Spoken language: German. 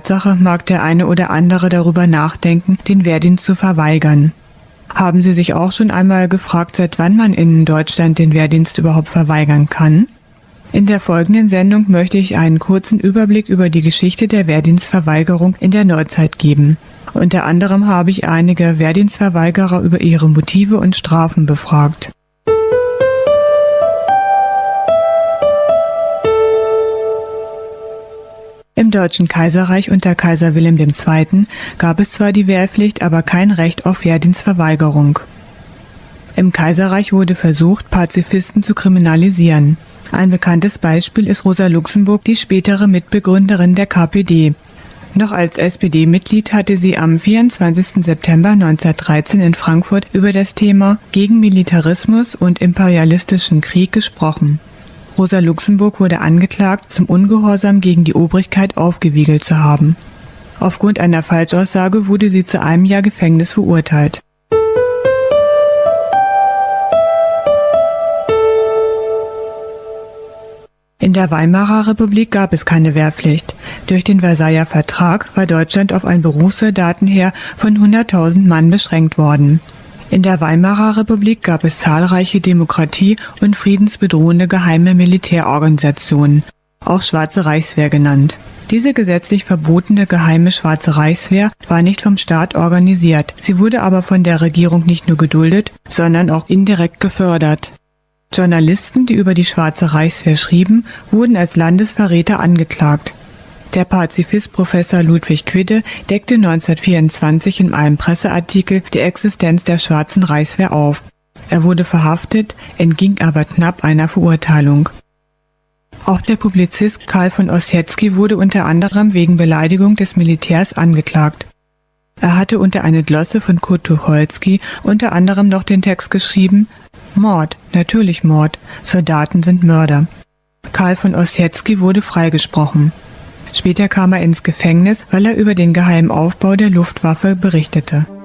Tatsache mag der eine oder andere darüber nachdenken, den Wehrdienst zu verweigern. Haben Sie sich auch schon einmal gefragt, seit wann man in Deutschland den Wehrdienst überhaupt verweigern kann? In der folgenden Sendung möchte ich einen kurzen Überblick über die Geschichte der Wehrdienstverweigerung in der Neuzeit geben. Unter anderem habe ich einige Wehrdienstverweigerer über ihre Motive und Strafen befragt. Im Deutschen Kaiserreich unter Kaiser Wilhelm II. Gab es zwar die Wehrpflicht, aber kein Recht auf Wehrdienstverweigerung. Im Kaiserreich wurde versucht, Pazifisten zu kriminalisieren. Ein bekanntes Beispiel ist Rosa Luxemburg, die spätere Mitbegründerin der KPD. Noch als SPD-Mitglied hatte sie am 24. September 1913 in Frankfurt über das Thema gegen Militarismus und imperialistischen Krieg gesprochen. Rosa Luxemburg wurde angeklagt, zum Ungehorsam gegen die Obrigkeit aufgewiegelt zu haben. Aufgrund einer Falschaussage wurde sie zu 1 Jahr Gefängnis verurteilt. In der Weimarer Republik gab es keine Wehrpflicht. Durch den Versailler Vertrag war Deutschland auf ein Berufssoldatenheer von 100.000 Mann beschränkt worden. In der Weimarer Republik gab es zahlreiche Demokratie- und friedensbedrohende geheime Militärorganisationen, auch Schwarze Reichswehr genannt. Diese gesetzlich verbotene geheime Schwarze Reichswehr war nicht vom Staat organisiert. Sie wurde aber von der Regierung nicht nur geduldet, sondern auch indirekt gefördert. Journalisten, die über die Schwarze Reichswehr schrieben, wurden als Landesverräter angeklagt. Der Pazifist Professor Ludwig Quidde deckte 1924 in einem Presseartikel die Existenz der Schwarzen Reichswehr auf. Er wurde verhaftet, entging aber knapp einer Verurteilung. Auch der Publizist Karl von Ossietzky wurde unter anderem wegen Beleidigung des Militärs angeklagt. Er hatte unter eine Glosse von Kurt Tucholsky unter anderem noch den Text geschrieben: Mord, natürlich Mord, Soldaten sind Mörder. Karl von Ossietzky wurde freigesprochen. Später kam er ins Gefängnis, weil er über den geheimen Aufbau der Luftwaffe berichtete.